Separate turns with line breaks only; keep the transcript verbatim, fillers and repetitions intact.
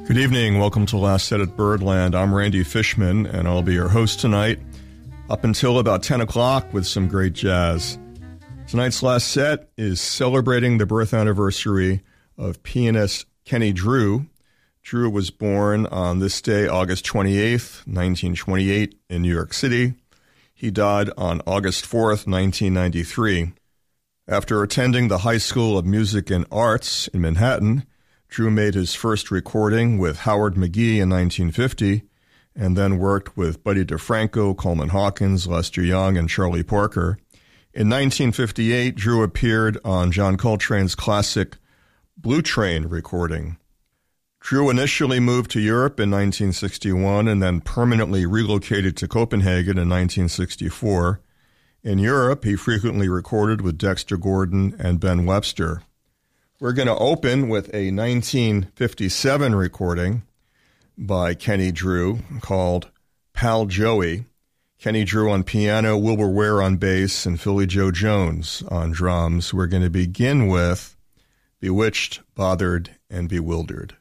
Good evening. Welcome to Last Set at Birdland. I'm Randy Fishman, and I'll be your host tonight up until about ten o'clock with some great jazz. Tonight's last set is celebrating the birth anniversary of pianist Kenny Drew. Drew was born on this day, August twenty-eighth, nineteen twenty-eight, in New York City. He died on August fourth, nineteen ninety-three. After attending the High School of Music and Arts in Manhattan, Drew made his first recording with Howard McGhee in nineteen fifty, and then worked with Buddy DeFranco, Coleman Hawkins, Lester Young, and Charlie Parker. In nineteen fifty-eight, Drew appeared on John Coltrane's classic Blue Train recording. Drew initially moved to Europe in nineteen sixty-one and then permanently relocated to Copenhagen in nineteen sixty-four. In Europe, he frequently recorded with Dexter Gordon and Ben Webster. We're going to open with a nineteen fifty-seven recording by Kenny Drew called Pal Joey. Kenny Drew on piano, Wilbur Ware on bass, and Philly Joe Jones on drums. We're going to begin with Bewitched, Bothered, and Bewildered.